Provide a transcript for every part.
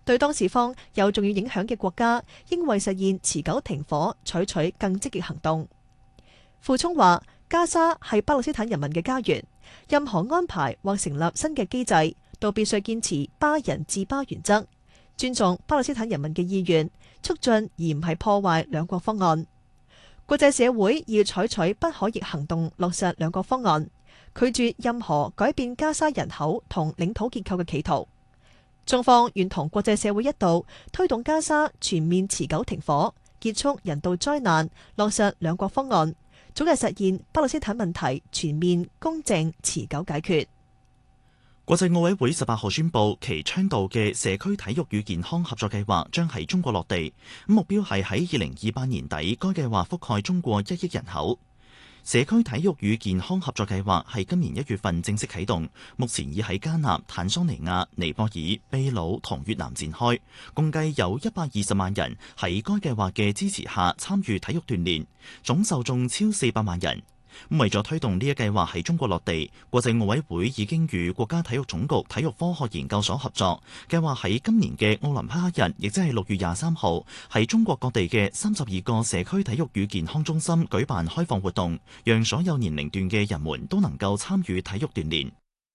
對當事方有重要影響嘅國家，應為實現持久停火採取更積極行動。傅聰話：加沙係巴勒斯坦人民嘅家園，任何安排或成立新嘅機制，都必須堅持巴人治巴原則，尊重巴勒斯坦人民嘅意願，促進而唔係破壞兩國方案。國際社會要採取不可逆行動，落實兩國方案，拒絕任何改變加沙人口同領土結構嘅企圖。中方願同國際社會一道推動加沙全面持久停火，結束人道災難，落實兩國方案，早日實現巴勒斯坦問題全面、公正、持久解決。 國際奧委會18號宣布，其倡導嘅社區體育與健康合作計劃將喺中國落地，目標係喺2028年底，該計劃覆蓋中國1億人口。社區體育與健康合作計劃係今年1月份正式啟動，目前已喺加納、坦桑尼亞、尼泊爾、秘魯同越南展開，共計有120萬人喺該計劃嘅支持下參與體育鍛煉，總受眾超400萬人。為咗推動呢一計劃喺中國落地，國際奧委會已經與國家體育總局體育科學研究所合作，計劃喺今年嘅奧林匹克日，亦即係6月23號，喺中國各地嘅32個社區體育與健康中心舉辦開放活動，讓所有年齡段嘅人們都能夠參與體育鍛煉。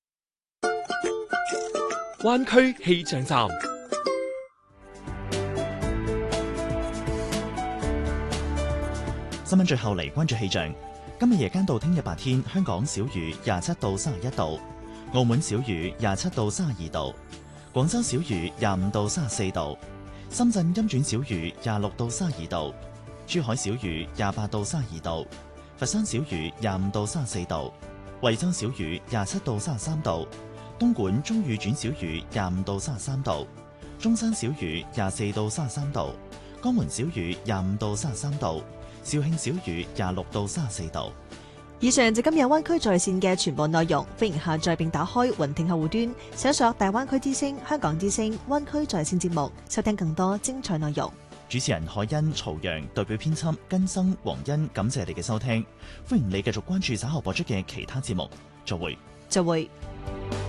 灣區氣象站， 新聞最後嚟關注氣象。今日夜間到聽日白天，香港小雨27到31度，澳門小雨27到32度，廣州小雨25到34度，深圳陰轉小雨26到32度，珠海小雨28到32度，佛山小雨25到34度，惠州小雨27到33度，東莞中雨轉小雨25到33度，中山小雨24到33度，江門小雨25到33度，肇慶小雨26到34度。 以上就今日灣區在線嘅全部內容，歡迎下載並打開雲聽客戶端，搜索大灣區之聲、香港之聲、灣區在線節目，收聽更多精彩內容。 主持人海欣、曹陽，代表編輯根生、黃欣，感謝你嘅收聽，歡迎你繼續關注稍後播出嘅其他節目。再會。